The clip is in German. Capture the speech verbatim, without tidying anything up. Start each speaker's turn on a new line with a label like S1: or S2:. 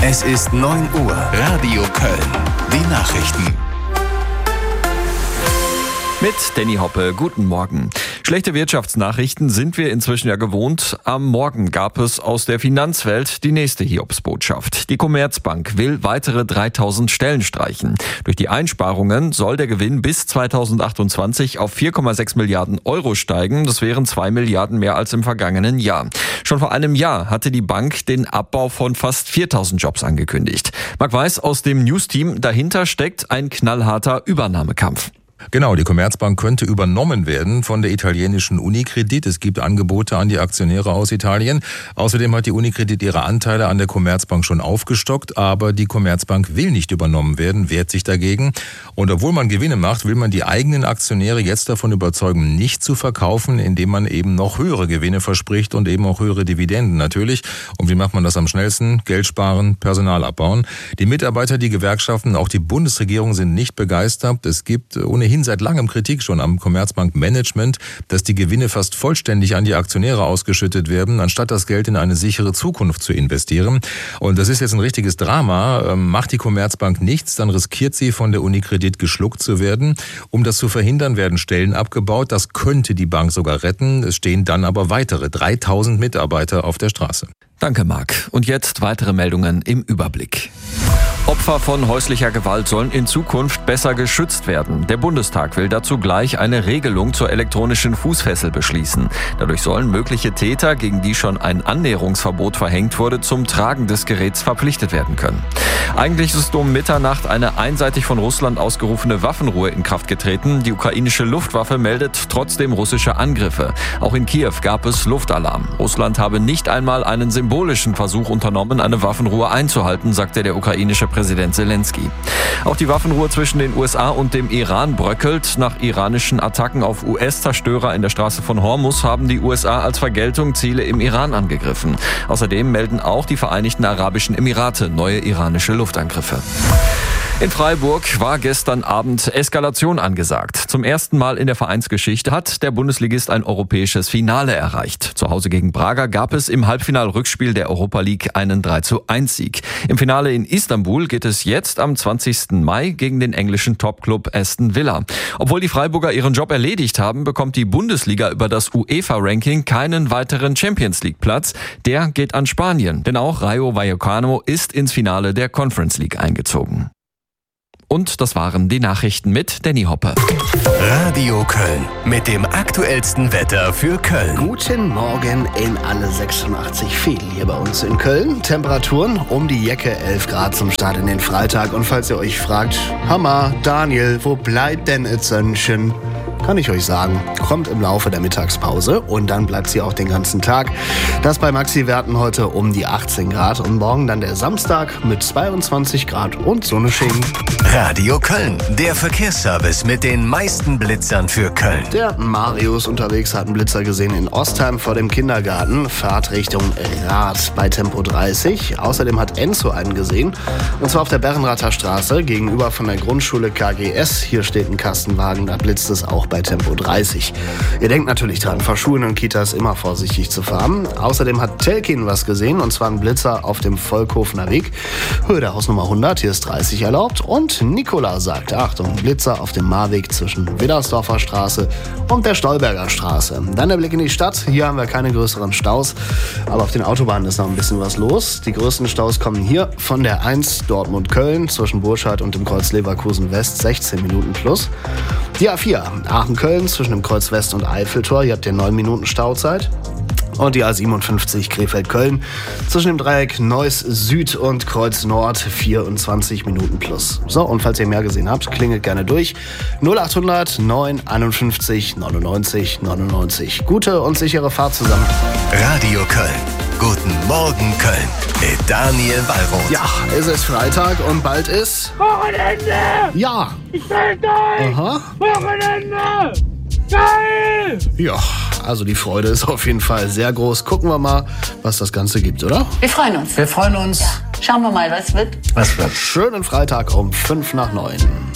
S1: Es ist neun Uhr. Radio Köln. Die Nachrichten.
S2: Mit Danny Hoppe, guten Morgen. Schlechte Wirtschaftsnachrichten sind wir inzwischen ja gewohnt. Am Morgen gab es aus der Finanzwelt die nächste Hiobsbotschaft. Die Commerzbank will weitere dreitausend Stellen streichen. Durch die Einsparungen soll der Gewinn bis zweitausendachtundzwanzig auf vier Komma sechs Milliarden Euro steigen. Das wären zwei Milliarden mehr als im vergangenen Jahr. Schon vor einem Jahr hatte die Bank den Abbau von fast viertausend Jobs angekündigt. Marc Weiß aus dem News-Team, dahinter steckt ein knallharter Übernahmekampf.
S3: Genau, die Commerzbank könnte übernommen werden von der italienischen Unicredit. Es gibt Angebote an die Aktionäre aus Italien. Außerdem hat die Unicredit ihre Anteile an der Commerzbank schon aufgestockt, aber die Commerzbank will nicht übernommen werden, wehrt sich dagegen. Und obwohl man Gewinne macht, will man die eigenen Aktionäre jetzt davon überzeugen, nicht zu verkaufen, indem man eben noch höhere Gewinne verspricht und eben auch höhere Dividenden natürlich. Und wie macht man das am schnellsten? Geld sparen, Personal abbauen. Die Mitarbeiter, die Gewerkschaften, auch die Bundesregierung sind nicht begeistert. Es gibt ohnehin seit langem Kritik schon am Commerzbank-Management, dass die Gewinne fast vollständig an die Aktionäre ausgeschüttet werden, anstatt das Geld in eine sichere Zukunft zu investieren. Und das ist jetzt ein richtiges Drama. Macht die Commerzbank nichts, dann riskiert sie, von der Unicredit geschluckt zu werden. Um das zu verhindern, werden Stellen abgebaut. Das könnte die Bank sogar retten. Es stehen dann aber weitere dreitausend Mitarbeiter auf der Straße.
S2: Danke, Marc. Und jetzt weitere Meldungen im Überblick. Opfer von häuslicher Gewalt sollen in Zukunft besser geschützt werden. Der Bundestag will dazu gleich eine Regelung zur elektronischen Fußfessel beschließen. Dadurch sollen mögliche Täter, gegen die schon ein Annäherungsverbot verhängt wurde, zum Tragen des Geräts verpflichtet werden können. Eigentlich ist um Mitternacht eine einseitig von Russland ausgerufene Waffenruhe in Kraft getreten. Die ukrainische Luftwaffe meldet trotzdem russische Angriffe. Auch in Kiew gab es Luftalarm. Russland habe nicht einmal einen symbolischen Versuch unternommen, eine Waffenruhe einzuhalten, sagte der ukrainische Präsident Zelensky. Auch die Waffenruhe zwischen den U S A und dem Iran bröckelt. Nach iranischen Attacken auf U S-Zerstörer in der Straße von Hormuz haben die U S A als Vergeltung Ziele im Iran angegriffen. Außerdem melden auch die Vereinigten Arabischen Emirate neue iranische Luftangriffe. In Freiburg war gestern Abend Eskalation angesagt. Zum ersten Mal in der Vereinsgeschichte hat der Bundesligist ein europäisches Finale erreicht. Zu Hause gegen Braga gab es im Halbfinal-Rückspiel der Europa League einen drei zu eins Sieg. Im Finale in Istanbul geht es jetzt am zwanzigsten Mai gegen den englischen Topclub Aston Villa. Obwohl die Freiburger ihren Job erledigt haben, bekommt die Bundesliga über das UEFA-Ranking keinen weiteren Champions-League-Platz. Der geht an Spanien, denn auch Rayo Vallecano ist ins Finale der Conference League eingezogen. Und das waren die Nachrichten mit Danny Hoppe.
S1: Radio Köln mit dem aktuellsten Wetter für Köln.
S4: Guten Morgen in alle sechsundachtzig Fäden hier bei uns in Köln. Temperaturen um die Jacke, elf Grad zum Start in den Freitag. Und falls ihr euch fragt, Hammer, Daniel, wo bleibt denn das Sönnchen? Kann ich euch sagen, kommt im Laufe der Mittagspause und dann bleibt sie auch den ganzen Tag. Das bei Maxi-Werten heute um die achtzehn Grad und morgen dann der Samstag mit zweiundzwanzig Grad und Sonnenschein.
S1: Radio Köln, der Verkehrsservice mit den meisten Blitzern für Köln.
S4: Der Marius unterwegs hat einen Blitzer gesehen in Ostheim vor dem Kindergarten. Fahrt Richtung Rath bei Tempo dreißig. Außerdem hat Enzo einen gesehen. Und zwar auf der Berrenrather Straße gegenüber von der Grundschule K G S. Hier steht ein Kastenwagen, da blitzt es auch bei Tempo dreißig. Ihr denkt natürlich dran, vor Schulen und Kitas immer vorsichtig zu fahren. Außerdem hat Telkin was gesehen, und zwar ein Blitzer auf dem Volkhofener Weg. Höhe der Hausnummer hundert, hier ist dreißig erlaubt. Und Nikola sagt, Achtung, Blitzer auf dem Marweg zwischen Widdersdorfer Straße und der Stolberger Straße. Dann der Blick in die Stadt. Hier haben wir keine größeren Staus, aber auf den Autobahnen ist noch ein bisschen was los. Die größten Staus kommen hier von der eins Dortmund-Köln zwischen Burscheid und dem Kreuz Leverkusen West, sechzehn Minuten plus. Die A vier Aachen-Köln zwischen dem Kreuz West und Eiffeltor, hier habt ihr neun Minuten Stauzeit. Und die A siebenundfünfzig Krefeld-Köln zwischen dem Dreieck Neuss Süd und Kreuz Nord, vierundzwanzig Minuten plus. So, und falls ihr mehr gesehen habt, klingelt gerne durch. null achthundert neun einundfünfzig neunundneunzig neunundneunzig. Gute und sichere Fahrt zusammen.
S1: Radio Köln. Guten Morgen Köln mit Daniel Wallroth.
S4: Ja, es ist Freitag und bald ist...
S5: Wochenende!
S4: Ja.
S5: Ich sag euch!
S4: Aha.
S5: Wochenende! Geil!
S4: Ja, also die Freude ist auf jeden Fall sehr groß. Gucken wir mal, was das Ganze gibt, oder?
S6: Wir freuen uns.
S7: Wir freuen uns.
S6: Ja. Schauen wir mal, was wird.
S7: Was wird?
S4: Schönen Freitag um fünf nach neun.